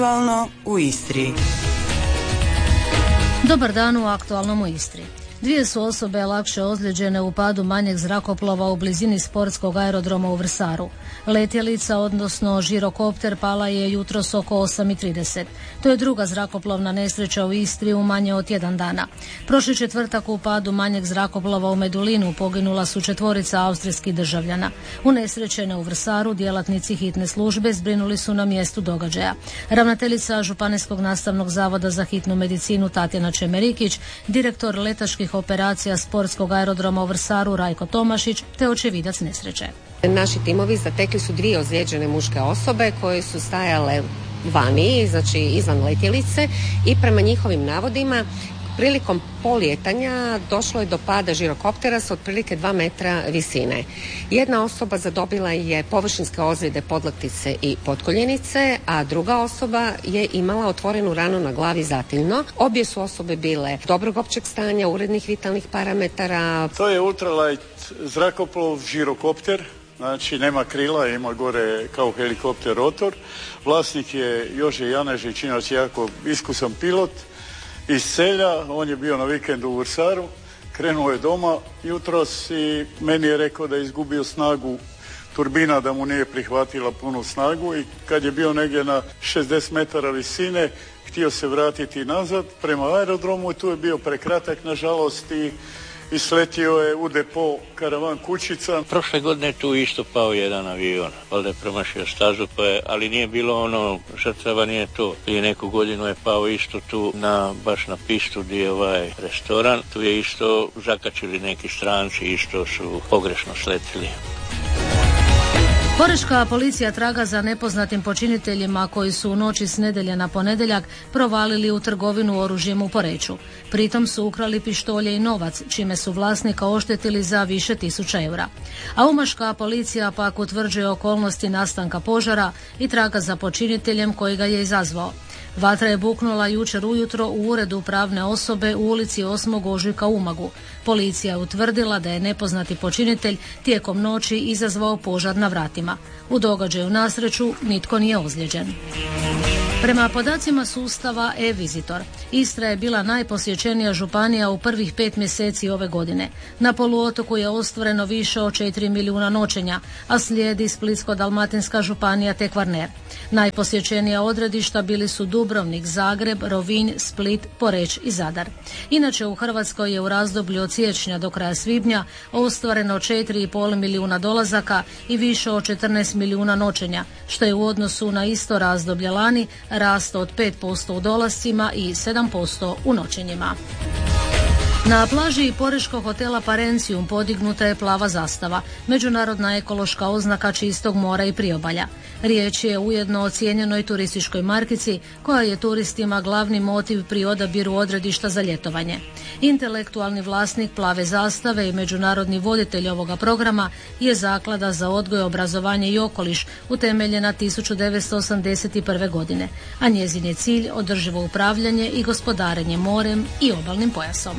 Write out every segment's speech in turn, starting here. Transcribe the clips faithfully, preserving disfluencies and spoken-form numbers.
Aktualno u Istri. Dobar dan u Aktualnom u Istri. Dvije su osobe lakše ozlijeđene u padu manjeg zrakoplova u blizini sportskog aerodroma u Vrsaru. Letjelica, odnosno žirokopter, pala je jutros oko osam i trideset. To je druga zrakoplovna nesreća u Istri u manje od tjedan dana. Prošli četvrtak u padu manjeg zrakoplova u Medulinu poginula su četvorica austrijskih državljana. Unesrećene u Vrsaru djelatnici hitne službe zbrinuli su na mjestu događaja. Ravnateljica Županijskog nastavnog zavoda za hitnu medicinu Tatjana Čemerikić, direktor letačkih operacija sportskog aerodroma u Vrsaru Rajko Tomašić te očevidac nesreće. Naši timovi zatekli su dvije ozlijeđene muške osobe koje su stajale vani, znači izvan letjelice, i prema njihovim navodima prilikom polijetanja došlo je do pada žirokoptera s otprilike dva metra visine. Jedna osoba zadobila je površinske ozljede podlaktice i potkoljenice, a druga osoba je imala otvorenu ranu na glavi zatiljno. Obje su osobe bile dobrog općeg stanja, urednih vitalnih parametara. To je ultralight zrakoplov, žirokopter. Znači nema krila, ima gore kao helikopter rotor. Vlasnik je Jože Janežić, inače jako iskusan pilot iz Selja. On je bio na vikendu u Vrsaru, krenuo je doma jutros i meni je rekao da je izgubio snagu turbina, da mu nije prihvatila punu snagu, i kad je bio negdje na šezdeset metara visine htio se vratiti nazad prema aerodromu i tu je bio prekratak nažalost i i sletio je u depo karavan kućica. Prošle godine tu isto pao jedan avion, valjda je promašio stazu, pa je, ali nije bilo ono, žrtava nije to. Prije neku godinu je pao isto tu, na, baš na pistu gdje je ovaj restoran. Tu je isto zakačili neki stranci, isto su pogrešno sletili. Porečka policija traga za nepoznatim počiniteljima koji su u noći s nedjelje na ponedjeljak provalili u trgovinu oružjem u Poreču. Pritom su ukrali pištolje i novac, čime su vlasnika oštetili za više tisuća eura. A umaška policija pak utvrđuje okolnosti nastanka požara i traga za počiniteljem koji ga je izazvao. Vatra je buknula jučer ujutro u uredu pravne osobe u ulici osmog ožujka u Umagu. Policija je utvrdila da je nepoznati počinitelj tijekom noći izazvao požar na vratima. U događaju nasreću nitko nije ozlijeđen. Prema podacima sustava e-Visitor, Istra je bila najposjećenija županija u prvih pet mjeseci ove godine. Na poluotoku je ostvareno više od četiri milijuna noćenja, a slijedi Splitsko-dalmatinska županija te Kvarner. Najposjećenija odredišta bili su Dubrovnik, Zagreb, Rovinj, Split, Poreč i Zadar. Inače u Hrvatskoj je u razdoblju od siječnja do kraja svibnja ostvareno četiri i pol milijuna dolazaka i više od četrnaest milijuna noćenja, što je u odnosu na isto razdoblje lani rast od pet posto u dolascima i sedam posto u noćenjima. Na plaži porečkog hotela Parencium podignuta je plava zastava, međunarodna ekološka oznaka čistog mora i priobalja. Riječ je ujedno o cijenjenoj turističkoj markici koja je turistima glavni motiv pri odabiru odredišta za ljetovanje. Intelektualni vlasnik plave zastave i međunarodni voditelj ovoga programa je Zaklada za odgoj, obrazovanje i okoliš, utemeljena tisuću devetsto osamdeset prve. godine, a njezin je cilj održivo upravljanje i gospodarenje morem i obalnim pojasom.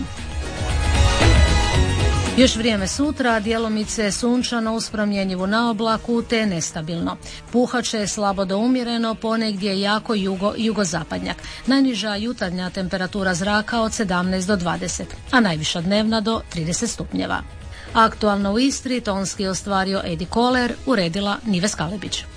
Još vrijeme sutra, djelomice sunčano uz promjenjivu na oblaku te nestabilno. Puhaće slabo do umjereno, ponegdje jako jugo, jugozapadnjak. Najniža jutarnja temperatura zraka od sedamnaest do dvadeset, a najviša dnevna do trideset stupnjeva. Aktualno u Istri tonski ostvario Edi Koler, uredila Nives Kalebić.